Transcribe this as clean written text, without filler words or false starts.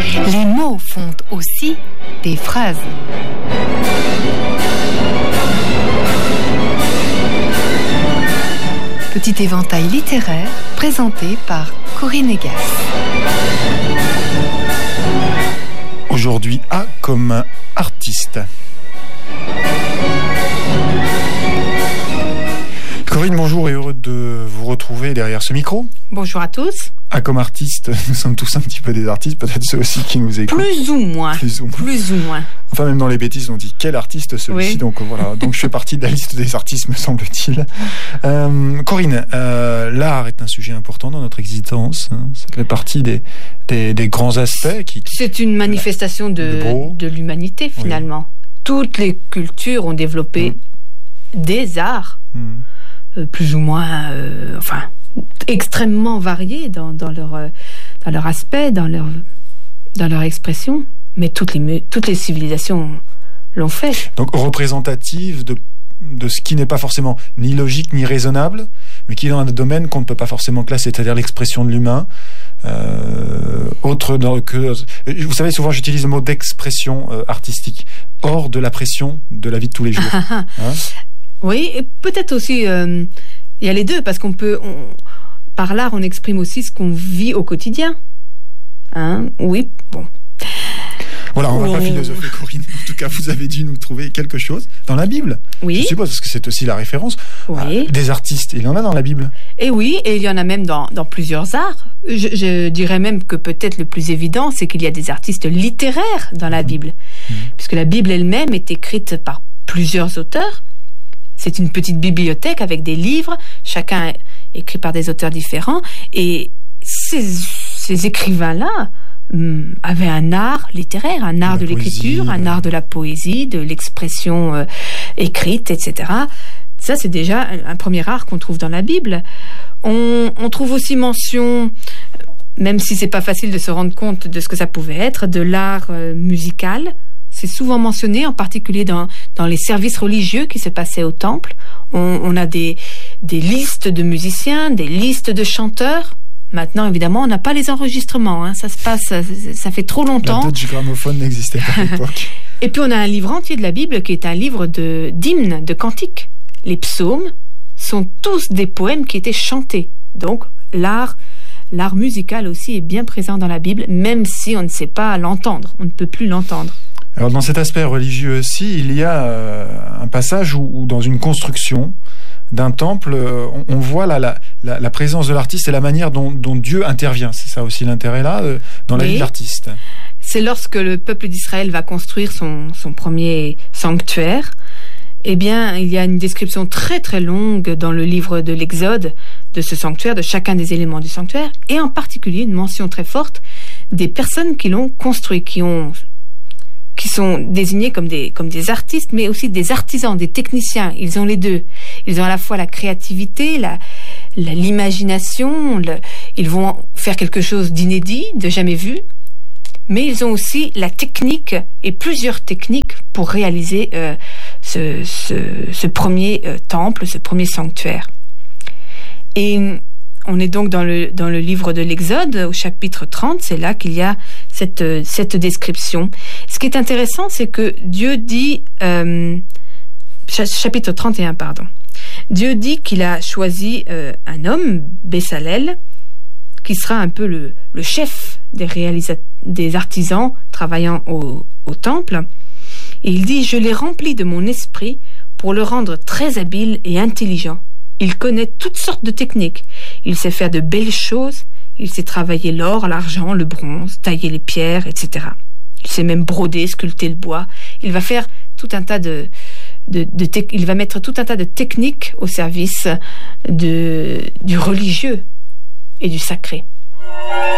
Les mots font aussi des phrases. Petit éventail littéraire présenté par Corinne Egas. Aujourd'hui, A comme artiste. Corinne, bonjour et heureux de vous retrouver derrière ce micro. Bonjour à tous. A comme artiste, nous sommes tous un petit peu des artistes, peut-être ceux aussi qui nous écoutent. Plus ou moins. Enfin, même dans les bêtises, on dit quel artiste celui-ci. Oui. Donc voilà, donc je fais partie de la liste des artistes, me semble-t-il. Corinne, l'art est un sujet important dans notre existence. Hein. Ça fait partie des grands aspects. C'est une manifestation de l'humanité, finalement. Oui. Toutes les cultures ont développé des arts, plus ou moins, extrêmement variés dans leur aspect, dans leur expression. Mais toutes les civilisations l'ont fait. Donc représentative de ce qui n'est pas forcément ni logique ni raisonnable, mais qui est dans un domaine qu'on ne peut pas forcément classer, c'est-à-dire l'expression de l'humain. Vous savez, souvent j'utilise le mot d'expression artistique, hors de la pression de la vie de tous les jours. Hein? Oui, et peut-être aussi, il y a les deux, parce par l'art, on exprime aussi ce qu'on vit au quotidien. Hein? Oui, bon. Voilà, on va pas philosopher, Corinne. En tout cas, vous avez dû nous trouver quelque chose dans la Bible. Oui. Je suppose, parce que c'est aussi la référence. Oui. Des artistes, il y en a dans la Bible. Et oui, et il y en a même dans plusieurs arts. Je dirais même que peut-être le plus évident, c'est qu'il y a des artistes littéraires dans la Bible. Puisque la Bible elle-même est écrite par plusieurs auteurs. C'est une petite bibliothèque avec des livres, chacun écrit par des auteurs différents. Et ces écrivains-là avaient un art littéraire, un art de l'écriture, un art de la poésie, de l'expression écrite, etc. Ça, c'est déjà un premier art qu'on trouve dans la Bible. On trouve aussi mention, même si c'est pas facile de se rendre compte de ce que ça pouvait être, de l'art musical. C'est souvent mentionné, en particulier dans les services religieux qui se passaient au temple. On a des listes de musiciens, des listes de chanteurs. Maintenant, évidemment, on n'a pas les enregistrements. Hein. Ça se passe, ça fait trop longtemps. La Deutsche Grammophon n'existait pas à l'époque. Et puis, on a un livre entier de la Bible qui est un livre d'hymnes, de cantiques. Les psaumes sont tous des poèmes qui étaient chantés. Donc, l'art musical aussi est bien présent dans la Bible, même si on ne sait pas l'entendre. On ne peut plus l'entendre. Alors, dans cet aspect religieux aussi, il y a un passage où dans une construction d'un temple, on voit la présence de l'artiste et la manière dont Dieu intervient. C'est ça aussi l'intérêt là, dans la vie de l'artiste. C'est lorsque le peuple d'Israël va construire son premier sanctuaire. Eh bien, il y a une description très très longue dans le livre de l'Exode de ce sanctuaire, de chacun des éléments du sanctuaire, et en particulier une mention très forte des personnes qui l'ont construit, qui sont désignés comme des artistes, mais aussi des artisans, des techniciens. Ils ont les deux. Ils ont à la fois la créativité, l'imagination, ils vont faire quelque chose d'inédit, de jamais vu, mais ils ont aussi la technique et plusieurs techniques pour réaliser ce premier temple, ce premier sanctuaire. Et on est donc dans le livre de l'Exode, au chapitre 30, c'est là qu'il y a cette description. Ce qui est intéressant, c'est que Dieu dit, chapitre 31, pardon. Dieu dit qu'il a choisi un homme, Bessalel, qui sera un peu le chef des artisans travaillant au temple. Et il dit, je l'ai rempli de mon esprit pour le rendre très habile et intelligent. Il connaît toutes sortes de techniques. Il sait faire de belles choses. Il sait travailler l'or, l'argent, le bronze, tailler les pierres, etc. Il sait même broder, sculpter le bois. Il va faire tout un tas il va mettre tout un tas de techniques au service du religieux et du sacré.